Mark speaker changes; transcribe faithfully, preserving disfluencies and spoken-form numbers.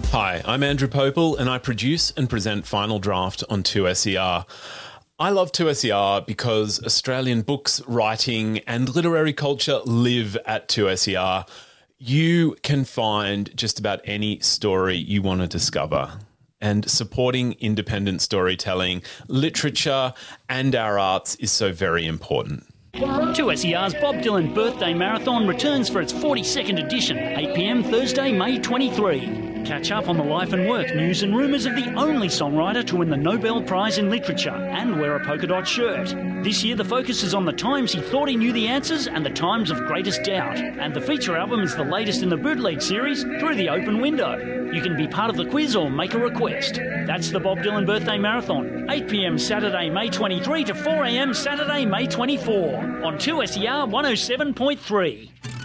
Speaker 1: Hi, I'm Andrew Popel and I produce and present Final Draft on two S E R. I love two S E R because Australian books, writing and literary culture live at two S E R. You can find just about any story you want to discover. And supporting independent storytelling, literature and our arts is so very important.
Speaker 2: two S E R's Bob Dylan Birthday Marathon returns for its forty-second edition, eight p m Thursday, May twenty-third. Catch up on the life and work, news and rumours of the only songwriter to win the Nobel Prize in Literature and wear a polka dot shirt. This year the focus is on the times he thought he knew the answers and the times of greatest doubt. And the feature album is the latest in the Bootleg series, Through the Open Window. You can be part of the quiz or make a request. That's the Bob Dylan Birthday Marathon, eight p m Saturday, May twenty-third to four a m Saturday, May twenty-fourth on two S E R one oh seven point three.